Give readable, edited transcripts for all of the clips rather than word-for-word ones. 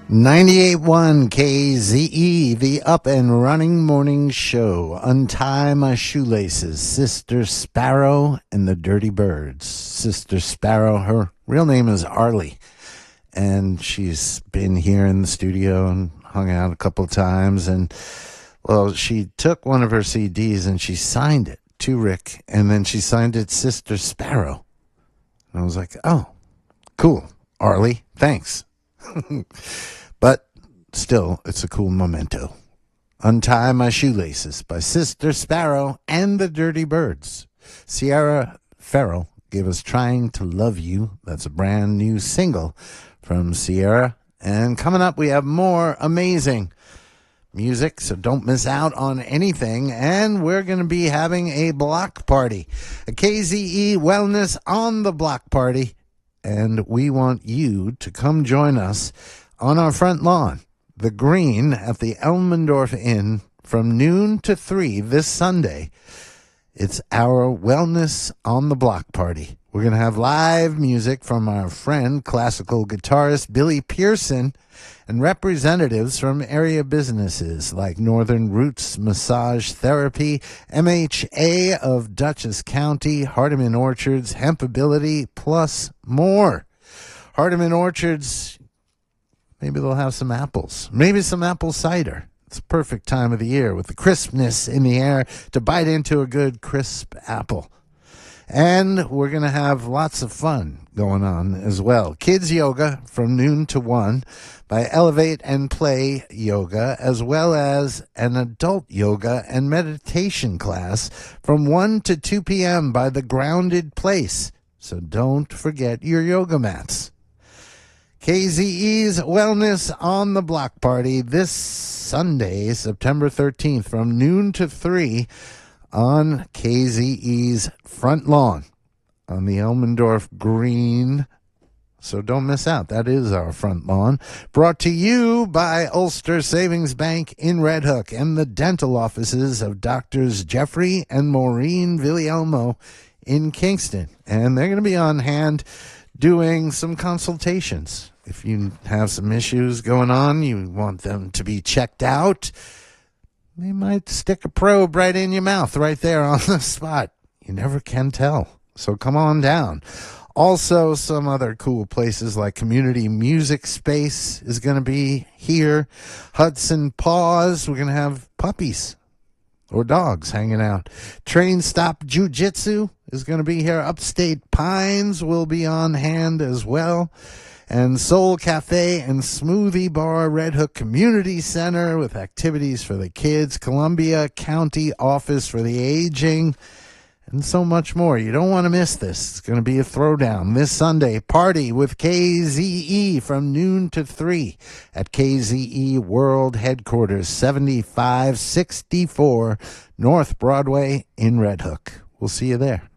98.1 KZE, the up and running morning show. Untie My Shoelaces, Sister Sparrow and the Dirty Birds. Sister Sparrow, her real name is Arlie, and she's been here in the studio and hung out a couple of times. And, well, she took one of her CDs and she signed it to Rick, and then she signed it Sister Sparrow. And I was like, oh, cool, Arlie, thanks. But still, it's a cool memento. Untie My Shoelaces by Sister Sparrow and the Dirty Birds. Sierra Farrell gave us Trying to Love You. That's a brand new single from Sierra. And coming up, we have more amazing music, so don't miss out on anything. And we're going to be having a block party, a KZE Wellness on the Block Party. And we want you to come join us on our front lawn, the Green at the Elmendorf Inn, from noon to 3 this Sunday. It's our Wellness on the Block Party. We're going to have live music from our friend, classical guitarist Billy Pearson, and representatives from area businesses like Northern Roots Massage Therapy, MHA of Dutchess County, Hardeman Orchards, Hempability, plus more. Hardeman Orchards, maybe they'll have some apples, maybe some apple cider. It's a perfect time of the year with the crispness in the air to bite into a good crisp apple. And we're going to have lots of fun going on as well. Kids yoga from noon to 1 by Elevate and Play Yoga, as well as an adult yoga and meditation class from 1 to 2 p.m. by The Grounded Place. So don't forget your yoga mats. KZE's Wellness on the Block Party this Sunday, September 13th, from noon to 3 on KZE's front lawn on the Elmendorf Green. So don't miss out. That is our front lawn. Brought to you by Ulster Savings Bank in Red Hook and the dental offices of Doctors Jeffrey and Maureen Villielmo in Kingston. And they're going to be on hand doing some consultations. If you have some issues going on, you want them to be checked out, they might stick a probe right in your mouth right there on the spot. You never can tell. So come on down. Also, some other cool places like Community Music Space is going to be here. Hudson Paws, we're going to have puppies or dogs hanging out. Train Stop Jiu-Jitsu is going to be here. Upstate Pines will be on hand as well. And Soul Cafe and Smoothie Bar, Red Hook Community Center with activities for the kids. Columbia County Office for the Aging. And so much more. You don't want to miss this. It's going to be a throwdown this Sunday. Party with KZE from noon to 3 at KZE World Headquarters, 7564 North Broadway in Red Hook. We'll see you there.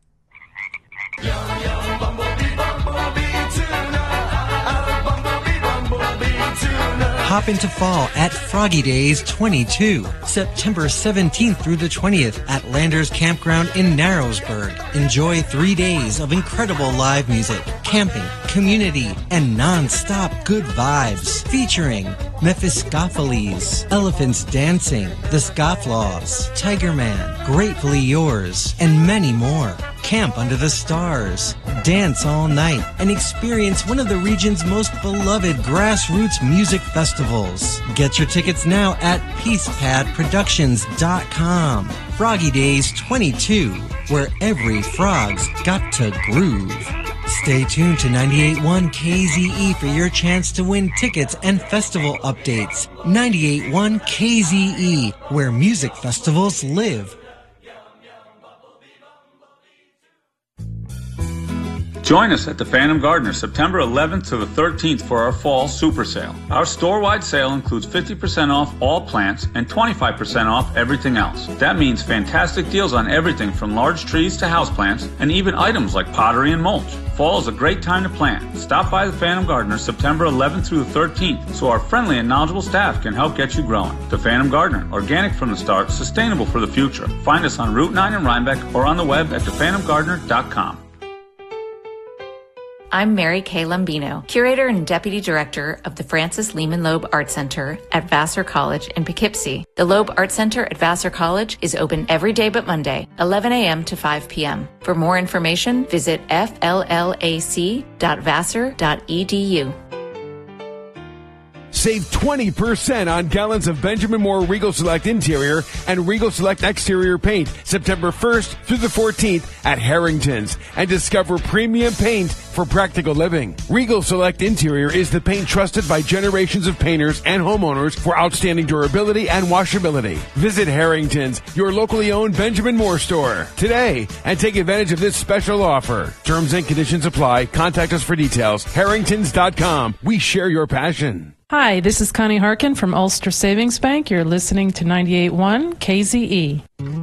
Hop into fall at Froggy Days 22, September 17th through the 20th at Landers Campground in Narrowsburg. Enjoy 3 days of incredible live music, camping, community, and non-stop good vibes. Featuring Mephistopheles, Elephants Dancing, The Scofflaws, Tiger Man, Gratefully Yours, and many more. Camp under the stars, dance all night, and experience one of the region's most beloved grassroots music festivals. Get your tickets now at peacepadproductions.com. Froggy Days 22, where every frog's got to groove. Stay tuned to 98.1 KZE for your chance to win tickets and festival updates. 98.1 KZE, where music festivals live. Join us at the Phantom Gardener September 11th to the 13th for our fall super sale. Our store-wide sale includes 50% off all plants and 25% off everything else. That means fantastic deals on everything from large trees to houseplants and even items like pottery and mulch. Fall is a great time to plant. Stop by the Phantom Gardener September 11th through the 13th so our friendly and knowledgeable staff can help get you growing. The Phantom Gardener, organic from the start, sustainable for the future. Find us on Route 9 in Rhinebeck or on the web at thephantomgardener.com. I'm Mary Kay Lombino, Curator and Deputy Director of the Francis Lehman Loeb Art Center at Vassar College in Poughkeepsie. The Loeb Art Center at Vassar College is open every day but Monday, 11 a.m. to 5 p.m. For more information, visit fllac.vassar.edu. Save 20% on gallons of Benjamin Moore Regal Select Interior and Regal Select Exterior paint September 1st through the 14th at Harrington's, and discover premium paint for practical living. Regal Select Interior is the paint trusted by generations of painters and homeowners for outstanding durability and washability. Visit Harrington's, your locally owned Benjamin Moore store, today and take advantage of this special offer. Terms and conditions apply. Contact us for details. Harringtons.com. We share your passion. Hi, this is Connie Harkin from Ulster Savings Bank. You're listening to 98.1 KZE.